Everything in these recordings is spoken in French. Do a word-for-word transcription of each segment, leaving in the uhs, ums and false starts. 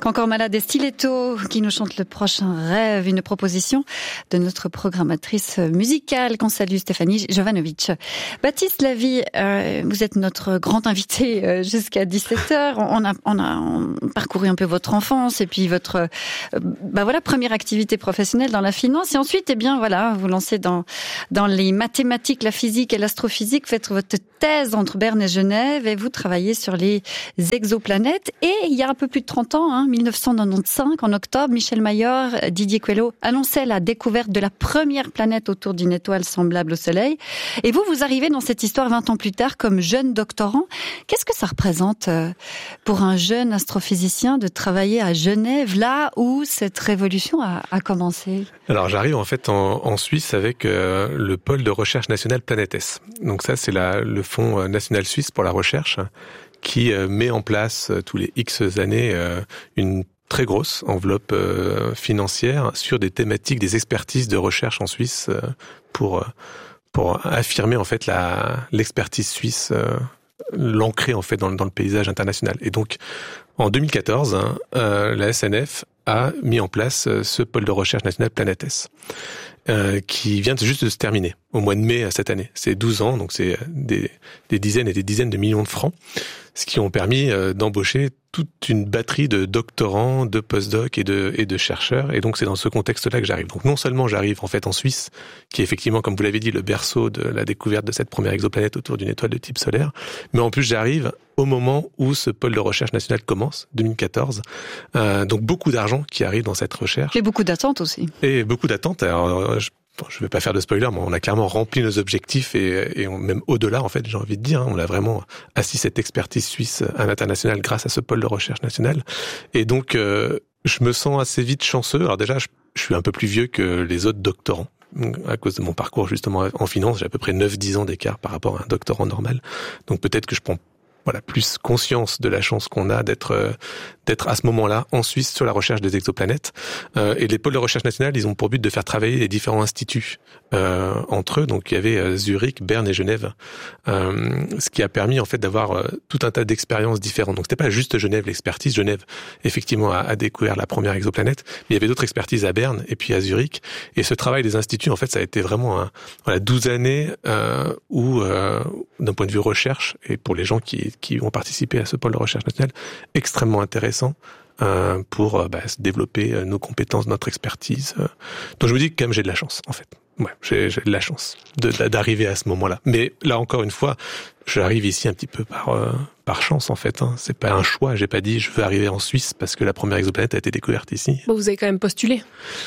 Qu'encore malade et Stiletto qui nous chante le prochain rêve, une proposition de notre programmatrice musicale qu'on salue, Stéphanie Jovanovic. Baptiste Lavie, euh, vous êtes notre grand invité euh, jusqu'à dix-sept heures. On a, on a on a parcouru un peu votre enfance et puis votre euh, bah voilà, première activité professionnelle dans la finance. Et ensuite, eh bien voilà, vous lancez dans, dans les mathématiques, la physique et l'astrophysique, faites votre thèse entre Berne et Genève et vous travaillez sur les exoplanètes. Et il y a un peu plus de trente ans, hein, mille neuf cent quatre-vingt-quinze, en octobre, Michel Mayor, Didier Queloz annonçaient la découverte de la première planète autour d'une étoile semblable au Soleil. Et vous, vous arrivez dans cette histoire vingt ans plus tard comme jeune doctorant. Qu'est-ce que ça représente pour un jeune astrophysicien de travailler à Genève, là où cette révolution a, a commencé? Alors j'arrive en fait en, en Suisse avec euh, le pôle de recherche nationale Planetes. Donc ça c'est la, le Fonds national suisse pour la recherche qui euh, met en place euh, tous les X années euh, une très grosse enveloppe euh, financière sur des thématiques, des expertises de recherche en Suisse euh, pour euh, pour affirmer en fait la l'expertise suisse, euh, l'ancrer en fait dans, dans le paysage international. Et donc en deux mille quatorze, hein, euh, la S N F a mis en place euh, ce pôle de recherche national Planetes. Euh, qui vient juste de se terminer au mois de mai cette année. C'est douze ans, donc c'est des, des dizaines et des dizaines de millions de francs, ce qui ont permis euh, d'embaucher toute une batterie de doctorants, de post-docs et de, et de chercheurs. Et donc c'est dans ce contexte-là que j'arrive. Donc non seulement j'arrive en fait en Suisse, qui est effectivement, comme vous l'avez dit, le berceau de la découverte de cette première exoplanète autour d'une étoile de type solaire, mais en plus j'arrive au moment où ce pôle de recherche nationale commence, deux mille quatorze. Euh, donc beaucoup d'argent qui arrive dans cette recherche. Et beaucoup d'attentes aussi. Et beaucoup d'attentes. Alors, je je ne vais pas faire de spoiler, mais on a clairement rempli nos objectifs et, et on, même au-delà, en fait, j'ai envie de dire, hein, on a vraiment assis cette expertise suisse à l'international grâce à ce pôle de recherche nationale. Et donc, euh, je me sens assez vite chanceux. Alors déjà, je, je suis un peu plus vieux que les autres doctorants. À cause de mon parcours justement en finance, j'ai à peu près neuf dix ans d'écart par rapport à un doctorant normal. Donc peut-être que je prends voilà, plus conscience de la chance qu'on a d'être euh, d'être à ce moment-là en Suisse sur la recherche des exoplanètes. Euh, et les pôles de recherche nationale, ils ont pour but de faire travailler les différents instituts euh, entre eux. Donc il y avait euh, Zurich, Berne et Genève, euh, ce qui a permis en fait d'avoir euh, tout un tas d'expériences différentes. Donc c'était pas juste Genève l'expertise. Genève effectivement a, a découvert la première exoplanète, mais il y avait d'autres expertises à Berne et puis à Zurich. Et ce travail des instituts, en fait, ça a été vraiment un, voilà douze années euh, où, euh, d'un point de vue recherche et pour les gens qui qui ont participé à ce pôle de recherche nationale, extrêmement intéressant euh, pour euh, bah, développer euh, nos compétences, notre expertise. Euh. Donc je me dis que quand même j'ai de la chance, en fait. Ouais, j'ai, j'ai de la chance de, d'arriver à ce moment-là. Mais là, encore une fois, j'arrive ici un petit peu par euh, par chance, en fait. Hein. C'est pas un choix. J'ai pas dit je veux arriver en Suisse parce que la première exoplanète a été découverte ici. Bon, vous avez quand même postulé.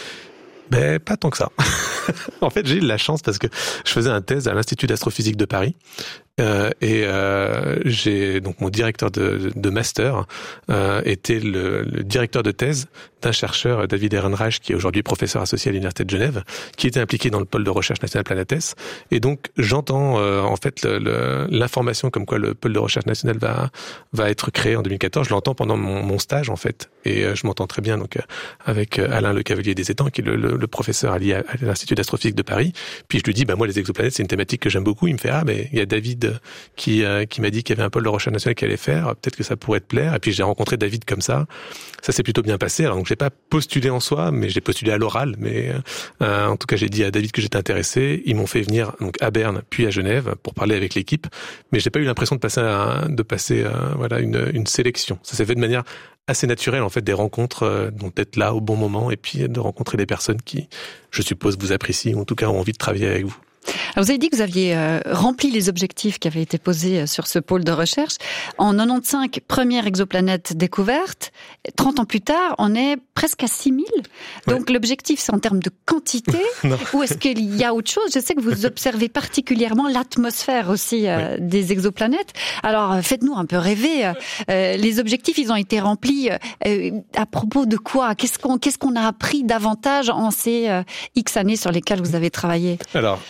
Ben, pas tant que ça. En fait, j'ai eu de la chance parce que je faisais un thèse à l'Institut d'astrophysique de Paris. Euh, et euh, j'ai donc mon directeur de, de master euh, était le, le directeur de thèse d'un chercheur, David Ehrenreich, qui est aujourd'hui professeur associé à l'Université de Genève, qui était impliqué dans le pôle de recherche national Planetes. Et donc j'entends euh, en fait le, le, l'information comme quoi le pôle de recherche national va va être créé en deux mille quatorze. Je l'entends pendant mon, mon stage en fait, et euh, je m'entends très bien donc euh, avec Alain Le Cavalier des Étangs, qui est le, le, le professeur allié à, à l'Institut d'astrophysique de Paris. Puis je lui dis bah moi les exoplanètes c'est une thématique que j'aime beaucoup. Il me fait ah mais il y a David qui euh, qui m'a dit qu'il y avait un pôle de recherche nationale qui allait faire, peut-être que ça pourrait te plaire. Et puis j'ai rencontré David comme ça, ça s'est plutôt bien passé. Alors donc j'ai pas postulé en soi, mais j'ai postulé à l'oral. Mais euh, en tout cas j'ai dit à David que j'étais intéressé. Ils m'ont fait venir donc à Berne puis à Genève pour parler avec l'équipe. Mais j'ai pas eu l'impression de passer un, de passer euh, voilà une une sélection. Ça s'est fait de manière assez naturelle en fait, des rencontres, euh, donc d'être là au bon moment et puis de rencontrer des personnes qui, je suppose, vous apprécient ou en tout cas ont envie de travailler avec vous. Alors vous avez dit que vous aviez euh, rempli les objectifs qui avaient été posés sur ce pôle de recherche. En quatre-vingt-quinze, première exoplanète découverte. trente ans plus tard, on est presque à six mille. Donc ouais. L'objectif, c'est en termes de quantité ou est-ce qu'il y a autre chose? Je sais que vous observez particulièrement l'atmosphère aussi euh, oui. des exoplanètes. Alors faites-nous un peu rêver. Euh, les objectifs, ils ont été remplis euh, à propos de quoi? Qu'est-ce qu'on, qu'est-ce qu'on a appris davantage en ces euh, X années sur lesquelles vous avez travaillé? Alors,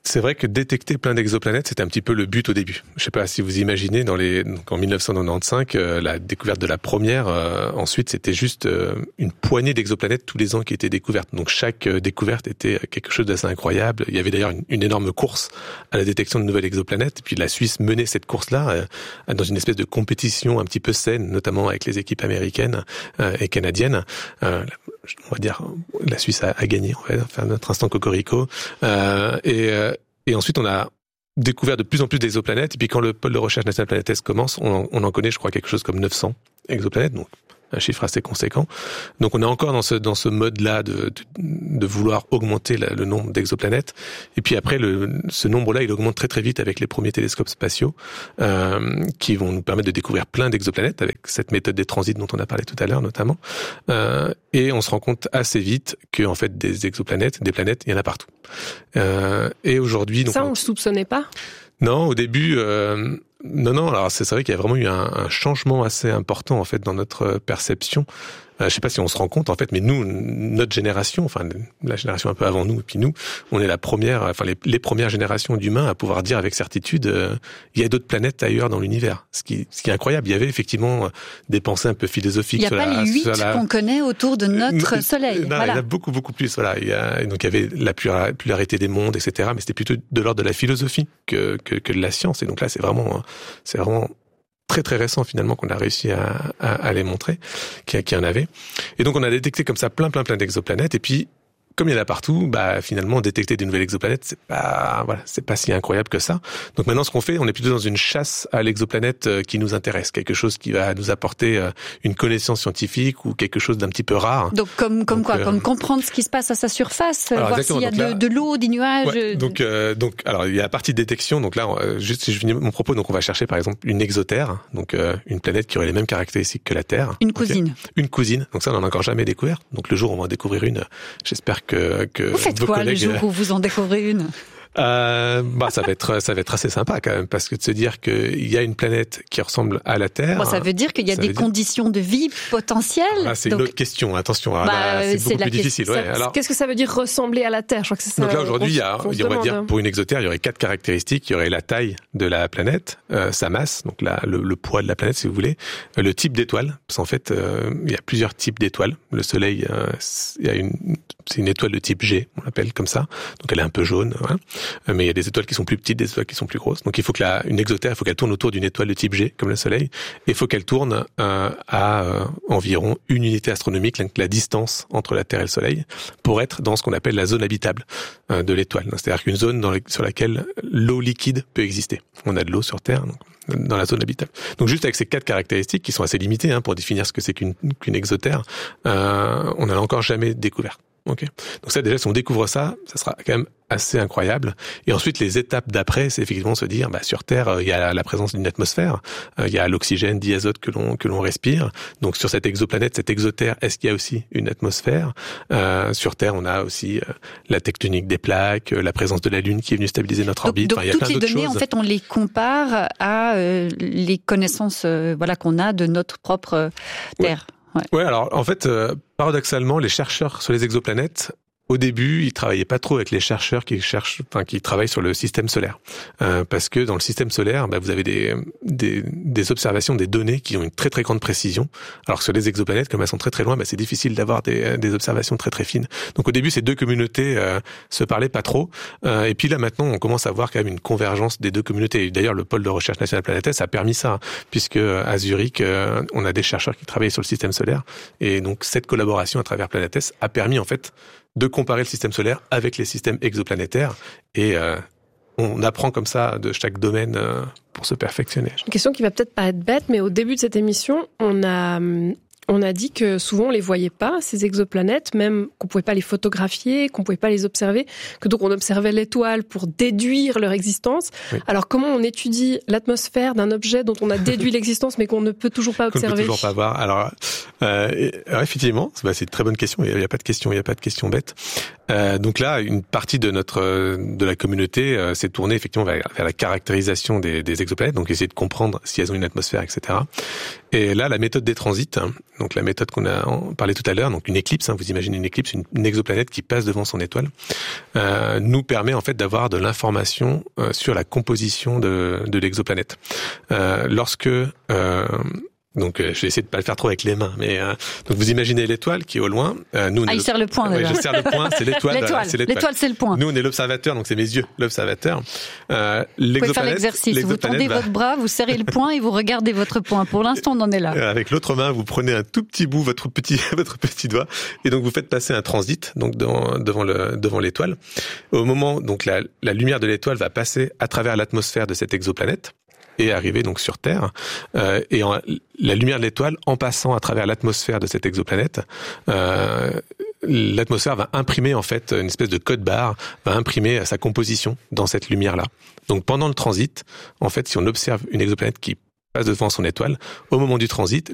C'est vrai que détecter plein d'exoplanètes, c'était un petit peu le but au début. Je sais pas si vous imaginez, dans les, donc en dix-neuf cent quatre-vingt-quinze, euh, la découverte de la première, euh, ensuite c'était juste euh, une poignée d'exoplanètes tous les ans qui étaient découvertes. Donc chaque euh, découverte était quelque chose d'assez incroyable. Il y avait d'ailleurs une, une énorme course à la détection de nouvelles exoplanètes. Et puis la Suisse menait cette course-là euh, dans une espèce de compétition un petit peu saine, notamment avec les équipes américaines euh, et canadiennes. Euh, on va dire, la Suisse a, a gagné, on va faire notre instant cocorico. Euh, et euh, Et ensuite, on a découvert de plus en plus d'exoplanètes. Et puis, quand le pôle de recherche national planétaire commence, on en, on en connaît, je crois, quelque chose comme neuf cents exoplanètes. Donc, un chiffre assez conséquent. Donc, on est encore dans ce dans ce mode-là de de, de vouloir augmenter la, le nombre d'exoplanètes. Et puis après, le, ce nombre-là, il augmente très très vite avec les premiers télescopes spatiaux euh, qui vont nous permettre de découvrir plein d'exoplanètes avec cette méthode des transits dont on a parlé tout à l'heure, notamment. Euh, et on se rend compte assez vite que en fait, des exoplanètes, des planètes, il y en a partout. Euh, et aujourd'hui, donc, ça, on ne le soupçonnait pas. Non, au début, euh, non, non. Alors c'est vrai qu'il y a vraiment eu un, un changement assez important en fait dans notre perception. Euh, je sais pas si on se rend compte en fait, mais nous, notre génération, enfin la génération un peu avant nous, et puis nous, on est la première, enfin les, les premières générations d'humains à pouvoir dire avec certitude, euh, il y a d'autres planètes ailleurs dans l'univers. Ce qui, ce qui est incroyable. Il y avait effectivement des pensées un peu philosophiques. Il n'y a pas la, les huit la... qu'on connaît autour de notre non, Soleil. Non, voilà. Il y en a beaucoup, beaucoup plus. Voilà. Il y a, donc il y avait la pluralité des mondes, et cetera. Mais c'était plutôt de l'ordre de la philosophie que, que, que de la science. Et donc là, c'est vraiment, c'est vraiment très très récent finalement qu'on a réussi à, à, à les montrer, qu'il y en avait. Et donc on a détecté comme ça plein plein plein d'exoplanètes. Et puis comme il y en a partout, bah finalement détecter des nouvelles exoplanètes, c'est pas voilà, c'est pas si incroyable que ça. Donc maintenant, ce qu'on fait, on est plutôt dans une chasse à l'exoplanète qui nous intéresse, quelque chose qui va nous apporter une connaissance scientifique ou quelque chose d'un petit peu rare. Donc comme comme donc, quoi, euh... comme comprendre ce qui se passe à sa surface, alors, voir s'il y a de, là, de l'eau, des nuages. Ouais, donc euh, donc alors il y a la partie détection. Donc là, euh, juste si je finis mon propos, donc on va chercher par exemple une exotère, donc euh, une planète qui aurait les mêmes caractéristiques que la Terre. Une cousine. Okay. Une cousine. Donc ça, on n'en a encore jamais découvert. Donc le jour où on va en découvrir une, j'espère que, que vous faites quoi collègues... le jour où vous en découvrez une? Euh, bah ça va être ça va être assez sympa quand même, parce que de se dire qu'il y a une planète qui ressemble à la Terre. Bon, ça veut dire qu'il y a des conditions dire... de vie potentielles. Ah, c'est donc... une autre question. Attention, bah, là, c'est, c'est beaucoup plus difficile. Ouais. Alors, qu'est-ce que ça veut dire ressembler à la Terre? Je crois que c'est ça. Donc là aujourd'hui, il y a, il y aurait dire pour une exotère, il y aurait quatre caractéristiques. Il y aurait la taille de la planète, euh, sa masse, donc la, le, le poids de la planète, si vous voulez, euh, le type d'étoile, parce qu'en fait, euh, il y a plusieurs types d'étoiles. Le Soleil, euh, il y a une, c'est une étoile de type G, on l'appelle comme ça. Donc elle est un peu jaune, voilà. Mais il y a des étoiles qui sont plus petites, des étoiles qui sont plus grosses. Donc il faut que la, une exotère, il faut qu'elle tourne autour d'une étoile de type G, comme le Soleil, et il faut qu'elle tourne euh, à euh, environ une unité astronomique, la, la distance entre la Terre et le Soleil, pour être dans ce qu'on appelle la zone habitable euh, de l'étoile. C'est-à-dire qu'une zone dans la, sur laquelle l'eau liquide peut exister. On a de l'eau sur Terre, donc, dans la zone habitable. Donc juste avec ces quatre caractéristiques, qui sont assez limitées hein, pour définir ce que c'est qu'une, qu'une exotère, euh, on n'en a encore jamais découvert. Okay. Donc ça, déjà, si on découvre ça, ça sera quand même assez incroyable. Et ensuite, les étapes d'après, c'est effectivement se dire, bah, sur Terre, euh, il y a la présence d'une atmosphère, euh, il y a l'oxygène, diazote que l'on que l'on respire. Donc sur cette exoplanète, cette exotère, est-ce qu'il y a aussi une atmosphère? euh, Sur Terre, on a aussi euh, la tectonique des plaques, euh, la présence de la Lune qui est venue stabiliser notre orbite. Donc, enfin, il y a toutes plein les d'autres données, choses. en fait, on les compare à euh, les connaissances, euh, voilà, qu'on a de notre propre euh, Terre. Ouais. Ouais. ouais, alors en fait, euh, paradoxalement, les chercheurs sur les exoplanètes, au début, ils travaillaient pas trop avec les chercheurs qui cherchent, enfin qui travaillent sur le système solaire, euh, parce que dans le système solaire, bah, vous avez des, des des observations, des données qui ont une très très grande précision. Alors que sur les exoplanètes, comme elles sont très très loin, bah, c'est difficile d'avoir des des observations très très fines. Donc au début, ces deux communautés euh, se parlaient pas trop, euh, et puis là maintenant, on commence à voir quand même une convergence des deux communautés. Et d'ailleurs, le pôle de recherche national planétaire, ça a permis ça, puisque à Zurich, euh, on a des chercheurs qui travaillent sur le système solaire, et donc cette collaboration à travers Planetes a permis en fait de comparer le système solaire avec les systèmes exoplanétaires, et euh, on apprend comme ça de chaque domaine euh, pour se perfectionner. Une question qui va peut-être paraître bête, mais au début de cette émission, on a on a dit que souvent on les voyait pas, ces exoplanètes, même qu'on pouvait pas les photographier, qu'on pouvait pas les observer, que donc on observait l'étoile pour déduire leur existence. Oui. Alors comment on étudie l'atmosphère d'un objet dont on a déduit l'existence mais qu'on ne peut toujours pas observer? Qu'on ne peut toujours pas voir. Alors, euh, alors effectivement, bah, c'est une très bonne question. Il n'y a pas de question, il n'y a pas de question bête. Euh, donc là, une partie de notre de la communauté euh, s'est tournée effectivement vers, vers la caractérisation des, des exoplanètes, donc essayer de comprendre si elles ont une atmosphère, et cetera. Et là, la méthode des transits, donc la méthode qu'on a parlé tout à l'heure, donc une éclipse, hein, vous imaginez une éclipse, une, une exoplanète qui passe devant son étoile, euh, nous permet en fait d'avoir de l'information euh, sur la composition de, de l'exoplanète. Euh, lorsque euh, Donc, euh, je vais essayer de pas le faire trop avec les mains, mais euh, donc vous imaginez l'étoile qui est au loin. Euh, nous, ah, il serre le point. Ouais, déjà. Je serre le point, c'est l'étoile. l'étoile, voilà, c'est l'étoile. l'étoile, c'est le point. Nous, on est l'observateur, donc c'est mes yeux, l'observateur. Euh, vous pouvez faire l'exercice. Vous tendez bah... votre bras, vous serrez le point et vous regardez votre point. Pour l'instant, on en est là. Avec l'autre main, vous prenez un tout petit bout, votre petit, votre petit doigt, et donc vous faites passer un transit, donc devant, devant le, devant l'étoile. Au moment, donc la, la lumière de l'étoile va passer à travers l'atmosphère de cette exoplanète et arriver donc sur Terre. Euh, et en, la lumière de l'étoile, en passant à travers l'atmosphère de cette exoplanète, euh, l'atmosphère va imprimer en fait une espèce de code barre, va imprimer sa composition dans cette lumière-là. Donc pendant le transit, en fait, si on observe une exoplanète qui passe devant son étoile, au moment du transit,